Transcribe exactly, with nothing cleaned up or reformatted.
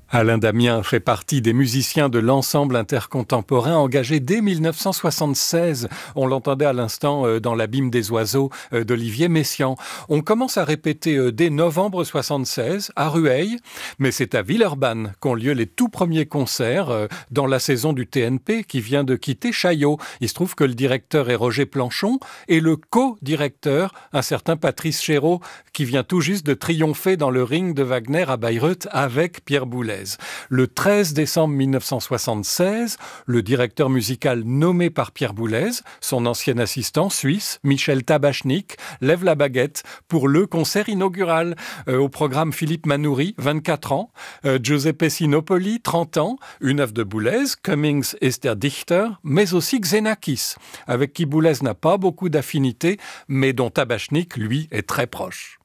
Alain Damiens fait partie des musiciens de l'ensemble intercontemporain engagé dès mille neuf cent soixante-seize. On l'entendait à l'instant dans l'Abîme des oiseaux d'Olivier Messiaen. On commence à répéter dès novembre soixante-seize à Rueil, mais c'est à Villeurbanne qu'ont lieu les tout premiers concerts dans la saison du T N P qui vient de quitter Chaillot. Il se trouve que le directeur est Roger Planchon et le co-directeur, un certain Patrice Chéreau, qui vient tout juste de triompher dans le ring de Wagner à Bayreuth avec Pierre Boulez. Le treize décembre mille neuf cent soixante-seize, le directeur musical nommé par Pierre Boulez, son ancien assistant suisse, Michel Tabachnik, lève la baguette pour le concert inaugural. Euh, au programme Philippe Manoury, vingt-quatre ans, euh, Giuseppe Sinopoli, trente ans, une œuvre de Boulez, Cummings ist der Dichter, mais aussi Xenakis, avec qui Boulez n'a pas beaucoup d'affinité, mais dont Tabachnik, lui, est très proche.